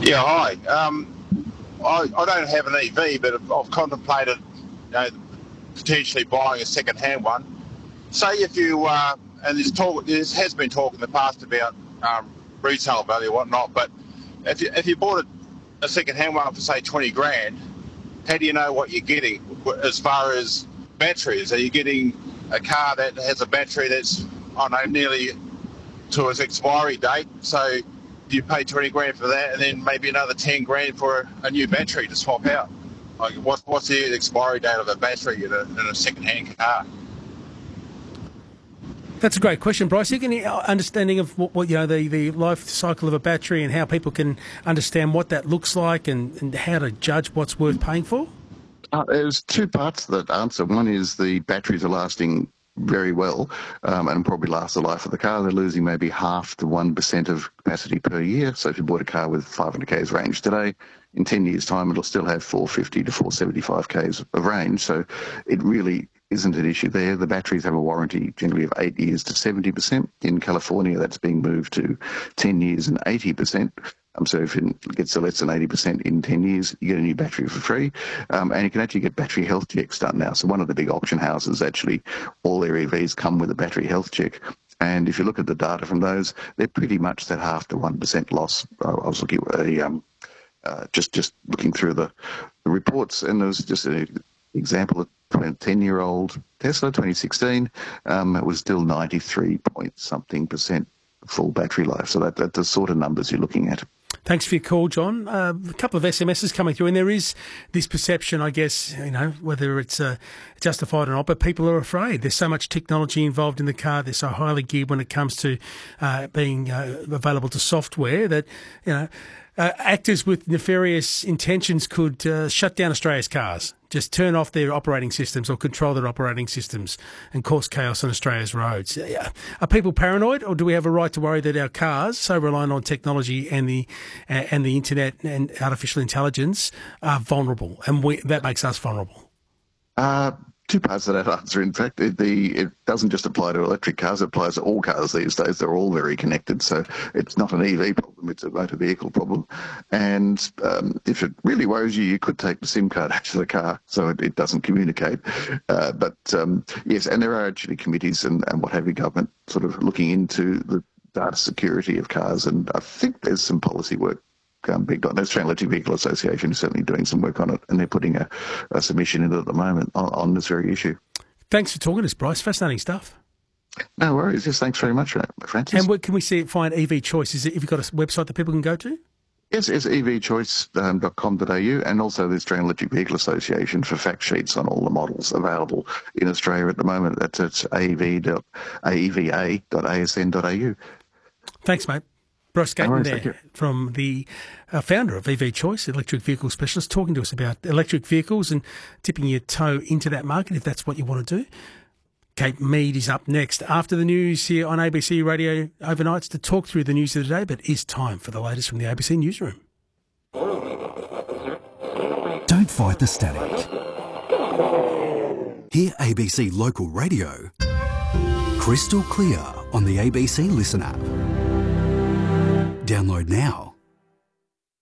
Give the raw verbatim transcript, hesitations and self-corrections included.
Yeah, hi. Um, I, I don't have an E V, but I've, I've contemplated, you know, potentially buying a second-hand one. Say if you, uh, and there's talk, there has been talk in the past about um, resale value and whatnot, but if you, if you bought a, a second-hand one for, say, twenty grand, how do you know what you're getting as far as batteries? Are you getting a car that has a battery that's, I don't know, nearly to its expiry date? So you pay twenty grand for that, and then maybe another ten grand for a, a new battery to swap out. Like, what, what's the expiry date of a battery in a, in a second-hand car? That's a great question, Bryce. You can understanding of what, what you know the, the life cycle of a battery and how people can understand what that looks like and, and how to judge what's worth paying for? Uh, there's two parts to that answer. One is the batteries are lasting very well um, and probably last the life of the car. They're losing maybe half to one percent of capacity per year. So if you bought a car with five hundred kays range today, in ten years' time it'll still have four fifty to four seventy-five kays of range. So it really isn't an issue there. The batteries have a warranty generally of eight years to seventy percent. In California, that's being moved to ten years and eighty percent. Um, so if it gets to less than eighty percent in ten years, you get a new battery for free. Um, and you can actually get battery health checks done now. So one of the big auction houses, actually, all their E Vs come with a battery health check. And if you look at the data from those, they're pretty much that half to one percent loss. I was looking at a, um, uh, just, just looking through the, the reports, and there was just an example of a ten-year-old Tesla, twenty sixteen, um, it was still ninety-three point something percent full battery life. So that, that's the sort of numbers you're looking at. Thanks for your call, John. Uh, a couple of S M Ses coming through, and there is this perception, I guess, you know, whether it's uh, justified or not, but people are afraid. There's so much technology involved in the car. They're so highly geared when it comes to uh, being uh, available to software that, you know, uh, actors with nefarious intentions could uh, shut down Australia's cars, just turn off their operating systems or control their operating systems and cause chaos on Australia's roads. Are people paranoid, or do we have a right to worry that our cars, so reliant on technology and the uh, and the internet and artificial intelligence, are vulnerable, and we, that makes us vulnerable? Uh, two parts to that answer. In fact, it, the, it doesn't just apply to electric cars, it applies to all cars these days. They're all very connected, so it's not an E V problem, it's a motor vehicle problem. And um, if it really worries you, you could take the SIM card out of the car so it, it doesn't communicate. Uh, but um, yes, and there are actually committees and, and what have you, government sort of looking into the data security of cars, and I think there's some policy work Um, big on. The Australian Electric Vehicle Association is certainly doing some work on it, and they're putting a, a submission in at the moment on, on this very issue. Thanks for talking to us, Bryce. Fascinating stuff. No worries. Yes, thanks very much, Francis. And where can we see it, find E V Choice? Is it, have you got a website that people can go to? Yes, it's e v choice dot com dot a u, and also the Australian Electric Vehicle Association for fact sheets on all the models available in Australia at the moment. That's at a e v dot a e v a dot a s n dot a u. Thanks, mate. Bryce Gaten No there, from the uh, founder of E V Choice, electric vehicle specialist, talking to us about electric vehicles and dipping your toe into that market if that's what you want to do. Kate Mead is up next after the news here on A B C Radio Overnights to talk through the news of the day, but it's time for the latest from the A B C Newsroom. Don't fight the static. Hear A B C Local Radio crystal clear on the A B C Listen app. Download now.